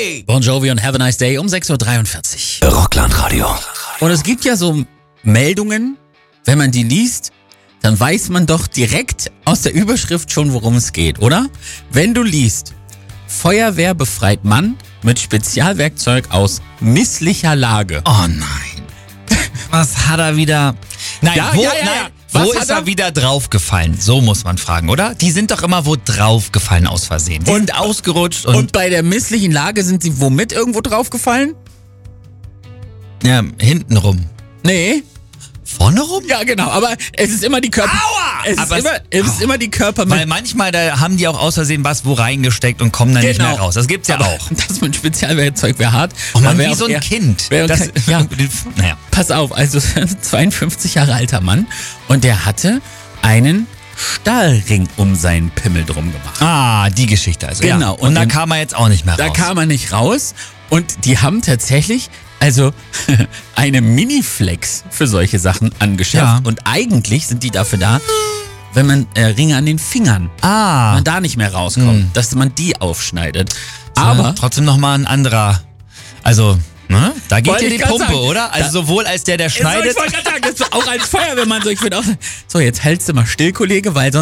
Hey! Bon Jovi und Have a Nice Day um 6.43 Uhr. Rockland-Radio. Und es gibt ja so Meldungen, wenn man die liest, dann weiß man doch direkt aus der Überschrift schon, worum es geht, oder? Wenn du liest, Feuerwehr befreit Mann mit Spezialwerkzeug aus misslicher Lage. Oh nein. Was hat er wieder... Nein, Ja, wo, ja, ja, nein, ja. Was wo hat ist er? er wieder draufgefallen? So muss man fragen, oder? Die sind doch immer wo draufgefallen aus Versehen. Die sind ausgerutscht und Und bei der misslichen Lage sind sie womit irgendwo draufgefallen? ja, hintenrum. Nee. Vorne rum? Ja, genau. Aber es ist immer die Körper... Aua! Es Aber ist immer die Körper Weil manchmal, da haben die auch aus Versehen was wo reingesteckt und kommen dann nicht mehr raus. Das gibt's ja Aber auch. Das mit Spezialwerkzeug wäre hart. Oh man, Da wär wie auch so ein eher- Kind. wär- Das, ja. Naja. Pass auf, also 52 Jahre alter Mann und der hatte einen Stahlring um seinen Pimmel drum gemacht. Ah, die Geschichte also. Genau. Ja. Und da Und kam er jetzt auch nicht mehr Da raus. kam er nicht raus und die haben tatsächlich also eine Miniflex für solche Sachen angeschafft. Ja. Und eigentlich sind die dafür da, wenn man Ringe an den Fingern, man da nicht mehr rauskommt, dass man die aufschneidet. Aber trotzdem nochmal ein anderer. Also, ne? Da geht Wollte dir ich die grad Pumpe, sagen. oder? Also sowohl als der So, schneidet. ich wollte gerade sagen, das ist auch als Feuerwehrmann so. Ich würde auch so, jetzt hältst du mal still, Kollege, weil sonst